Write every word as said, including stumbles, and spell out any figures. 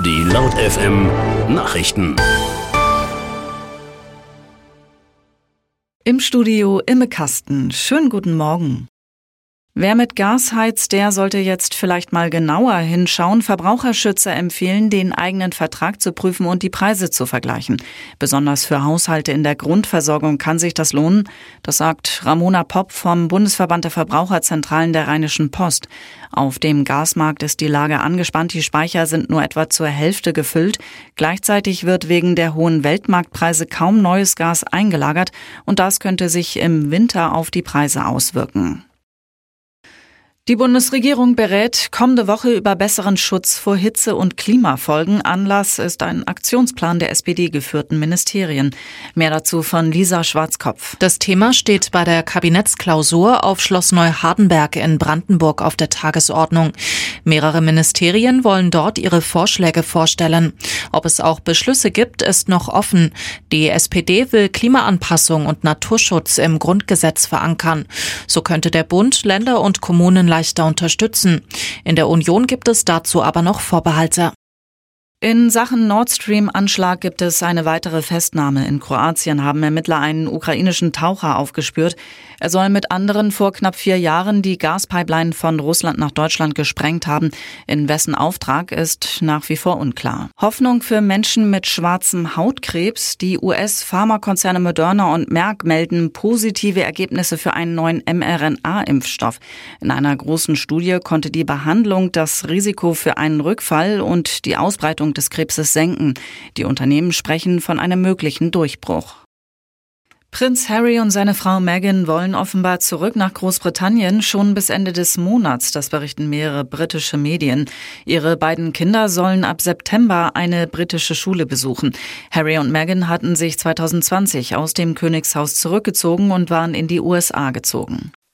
Die Laut F M Nachrichten. Im Studio Imme Kasten. Schönen guten Morgen. Wer mit Gas heizt, der sollte jetzt vielleicht mal genauer hinschauen. Verbraucherschützer empfehlen, den eigenen Vertrag zu prüfen und die Preise zu vergleichen. Besonders für Haushalte in der Grundversorgung kann sich das lohnen. Das sagt Ramona Popp vom Bundesverband der Verbraucherzentralen der Rheinischen Post. Auf dem Gasmarkt ist die Lage angespannt. Die Speicher sind nur etwa zur Hälfte gefüllt. Gleichzeitig wird wegen der hohen Weltmarktpreise kaum neues Gas eingelagert. Und das könnte sich im Winter auf die Preise auswirken. Die Bundesregierung berät kommende Woche über besseren Schutz vor Hitze- und Klimafolgen. Anlass ist ein Aktionsplan der S P D-geführten Ministerien. Mehr dazu von Lisa Schwarzkopf. Das Thema steht bei der Kabinettsklausur auf Schloss Neuhardenberg in Brandenburg auf der Tagesordnung. Mehrere Ministerien wollen dort ihre Vorschläge vorstellen. Ob es auch Beschlüsse gibt, ist noch offen. Die S P D will Klimaanpassung und Naturschutz im Grundgesetz verankern. So könnte der Bund, Länder und Kommunen leichter unterstützen. In der Union gibt es dazu aber noch Vorbehalte. In Sachen Nord Stream-Anschlag gibt es eine weitere Festnahme. In Kroatien haben Ermittler einen ukrainischen Taucher aufgespürt. Er soll mit anderen vor knapp vier Jahren die Gaspipeline von Russland nach Deutschland gesprengt haben. In wessen Auftrag ist nach wie vor unklar. Hoffnung für Menschen mit schwarzem Hautkrebs. Die U S-Pharmakonzerne Moderna und Merck melden positive Ergebnisse für einen neuen mRNA-Impfstoff. In einer großen Studie konnte die Behandlung das Risiko für einen Rückfall und die Ausbreitung des Krebses senken. Die Unternehmen sprechen von einem möglichen Durchbruch. Prinz Harry und seine Frau Meghan wollen offenbar zurück nach Großbritannien, schon bis Ende des Monats, das berichten mehrere britische Medien. Ihre beiden Kinder sollen ab September eine britische Schule besuchen. Harry und Meghan hatten sich zwanzig zwanzig aus dem Königshaus zurückgezogen und waren in die U S A gezogen.